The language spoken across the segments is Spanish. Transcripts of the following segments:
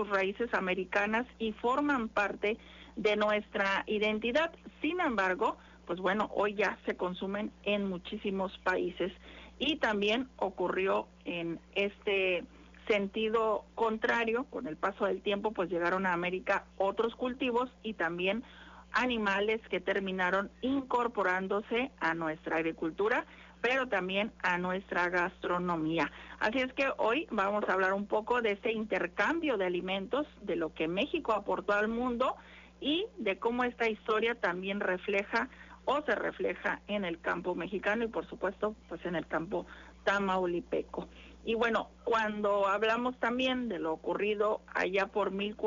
sus raíces americanas y forman parte de nuestra identidad. Sin embargo, pues bueno, hoy ya se consumen en muchísimos países y también ocurrió en este sentido contrario, con el paso del tiempo, pues llegaron a América otros cultivos y también animales que terminaron incorporándose a nuestra agricultura, pero también a nuestra gastronomía. Así es que hoy vamos a hablar un poco de este intercambio de alimentos, de lo que México aportó al mundo y de cómo esta historia también refleja o se refleja en el campo mexicano y por supuesto pues en el campo tamaulipeco. Y bueno, cuando hablamos también de lo ocurrido allá por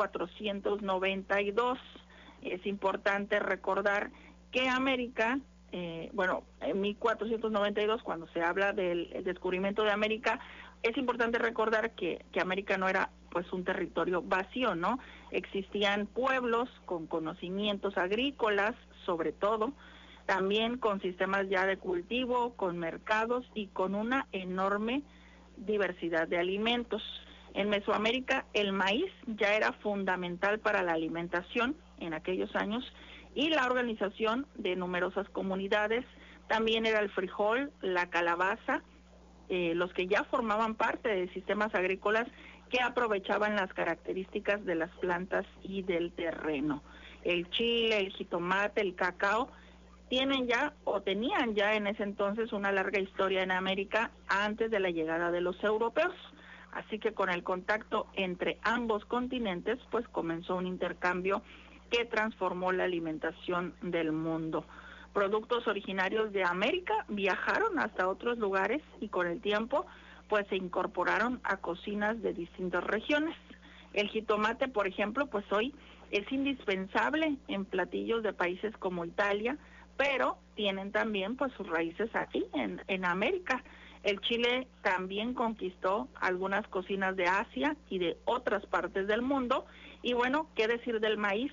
1492, es importante recordar que América, en 1492, cuando se habla del descubrimiento de América, es importante recordar que América no era pues un territorio vacío, ¿no? Existían pueblos con conocimientos agrícolas, sobre todo, también con sistemas ya de cultivo, con mercados y con una enorme diversidad de alimentos. En Mesoamérica el maíz ya era fundamental para la alimentación en aquellos años y la organización de numerosas comunidades. También era el frijol, la calabaza, los que ya formaban parte de sistemas agrícolas que aprovechaban las características de las plantas y del terreno. El chile, el jitomate, el cacao tenían ya en ese entonces una larga historia en América antes de la llegada de los europeos. Así que con el contacto entre ambos continentes, pues comenzó un intercambio que transformó la alimentación del mundo. Productos originarios de América viajaron hasta otros lugares y con el tiempo, pues se incorporaron a cocinas de distintas regiones. El jitomate, por ejemplo, pues hoy es indispensable en platillos de países como Italia, pero tienen también pues sus raíces aquí en América. El chile también conquistó algunas cocinas de Asia y de otras partes del mundo. Y bueno, ¿qué decir del maíz?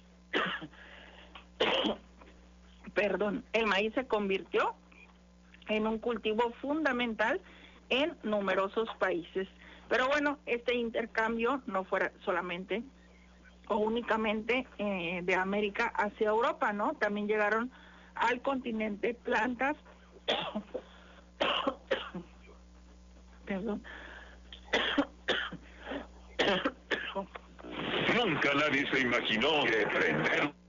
Perdón, el maíz se convirtió en un cultivo fundamental en numerosos países. Pero bueno, este intercambio no fuera solamente o únicamente de América hacia Europa, ¿no? También llegaron al continente plantas perdón. Nunca nadie se imaginó que prender